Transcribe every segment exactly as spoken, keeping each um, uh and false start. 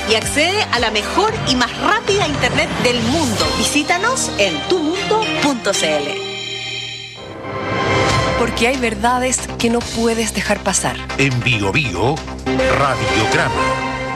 y accede a la mejor y más rápida internet del mundo. Visítanos en tu mundo punto c l. Porque hay verdades que no puedes dejar pasar. En Bio Bio, Radiograma.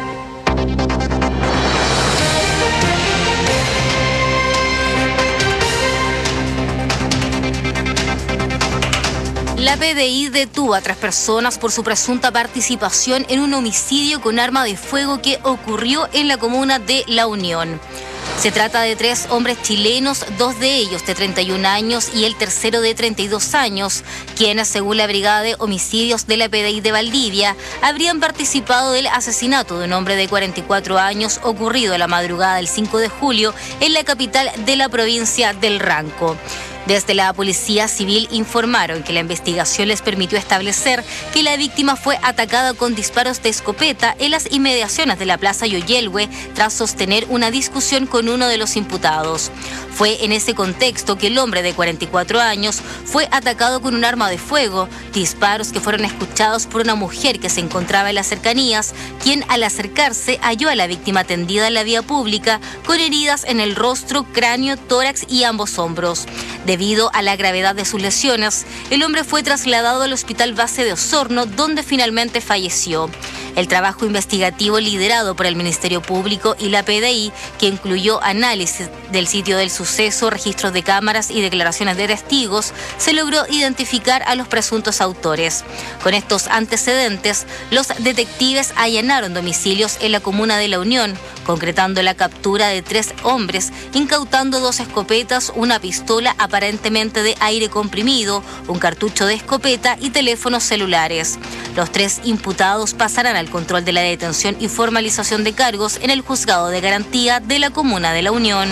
La P D I detuvo a tres personas por su presunta participación en un homicidio con arma de fuego que ocurrió en la comuna de La Unión. Se trata de tres hombres chilenos, dos de ellos de treinta y un años y el tercero de treinta y dos años, quienes, según la Brigada de Homicidios de la P D I de Valdivia, habrían participado del asesinato de un hombre de cuarenta y cuatro años ocurrido a la madrugada del cinco de julio en la capital de la provincia del Ranco. Desde la Policía Civil informaron que la investigación les permitió establecer que la víctima fue atacada con disparos de escopeta en las inmediaciones de la Plaza Yoyelhue tras sostener una discusión con uno de los imputados. Fue en ese contexto que el hombre de cuarenta y cuatro años fue atacado con un arma de fuego, disparos que fueron escuchados por una mujer que se encontraba en las cercanías, quien al acercarse halló a la víctima tendida en la vía pública con heridas en el rostro, cráneo, tórax y ambos hombros. Debido a la gravedad de sus lesiones, el hombre fue trasladado al Hospital Base de Osorno, donde finalmente falleció. El trabajo investigativo liderado por el Ministerio Público y la P D I, que incluyó análisis del sitio del suceso, registros de cámaras y declaraciones de testigos, se logró identificar a los presuntos autores. Con estos antecedentes, los detectives allanaron domicilios en la comuna de La Unión, concretando la captura de tres hombres, incautando dos escopetas, una pistola aparentemente de aire comprimido, un cartucho de escopeta y teléfonos celulares. Los tres imputados pasarán al control de la detención y formalización de cargos en el Juzgado de Garantía de la Comuna de La Unión.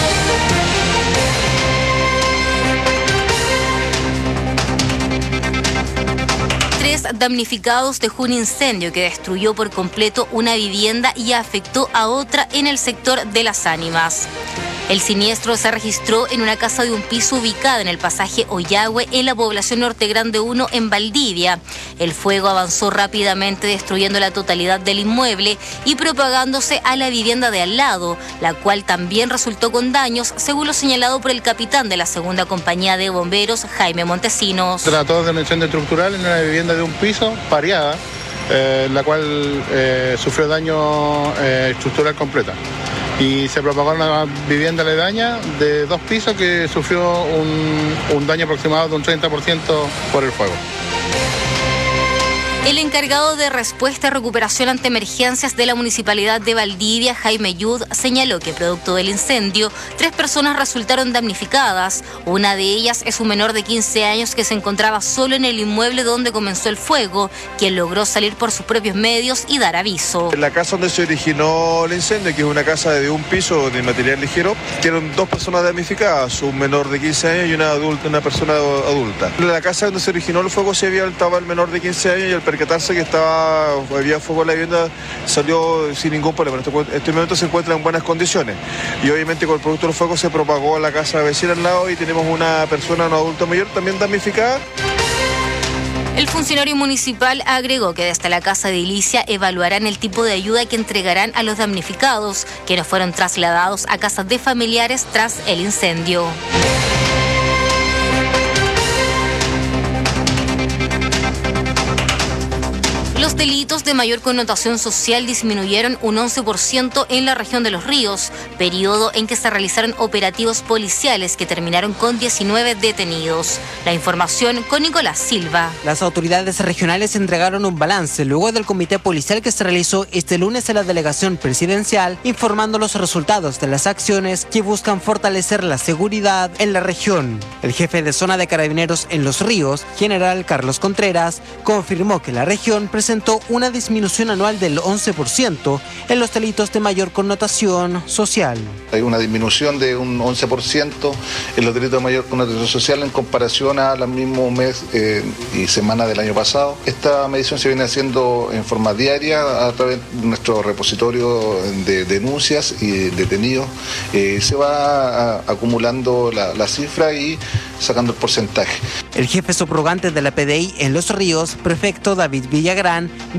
Tres damnificados dejó un incendio que destruyó por completo una vivienda y afectó a otra en el sector de Las Ánimas. El siniestro se registró en una casa de un piso ubicada en el pasaje Ollagüe, en la población Norte Grande uno, en Valdivia. El fuego avanzó rápidamente, destruyendo la totalidad del inmueble y propagándose a la vivienda de al lado, la cual también resultó con daños, según lo señalado por el capitán de la segunda compañía de bomberos, Jaime Montesinos. Trató de un incendio estructural en una vivienda de un piso, pareada, eh, la cual eh, sufrió daño eh, estructural completa. Y se propagó una vivienda aledaña de dos pisos que sufrió un, un daño aproximado de un treinta por ciento por el fuego. El encargado de respuesta y recuperación ante emergencias de la Municipalidad de Valdivia, Jaime Yud, señaló que producto del incendio, tres personas resultaron damnificadas. Una de ellas es un menor de quince años que se encontraba solo en el inmueble donde comenzó el fuego, quien logró salir por sus propios medios y dar aviso. En la casa donde se originó el incendio, que es una casa de un piso de material ligero, tienen dos personas damnificadas, un menor de quince años y una adulta, una persona adulta. En la casa donde se originó el fuego se había estaba el menor de quince años y el percatarse que estaba había fuego en la vivienda salió sin ningún problema. En este momento se encuentra en buenas condiciones y obviamente con el producto del fuego se propagó a la casa vecina al lado y tenemos una persona, un adulto mayor también damnificada. El funcionario municipal agregó que desde la Casa de Edilicia evaluarán el tipo de ayuda que entregarán a los damnificados, quienes fueron trasladados a casas de familiares tras el incendio. Los delitos de mayor connotación social disminuyeron un once por ciento en la región de Los Ríos, periodo en que se realizaron operativos policiales que terminaron con diecinueve detenidos. La información con Nicolás Silva. Las autoridades regionales entregaron un balance luego del comité policial que se realizó este lunes en la delegación presidencial, informando los resultados de las acciones que buscan fortalecer la seguridad en la región. El jefe de zona de Carabineros en Los Ríos, general Carlos Contreras, confirmó que la región presentó una disminución anual del once por ciento en los delitos de mayor connotación social. Hay una disminución de un once por ciento en los delitos de mayor connotación social en comparación al mismo mes eh, y semana del año pasado. Esta medición se viene haciendo en forma diaria a través de nuestro repositorio de denuncias y detenidos. Eh, se va a, acumulando la, la cifra y sacando el porcentaje. El jefe subrogante de la P D I en Los Ríos, prefecto David Villagrán,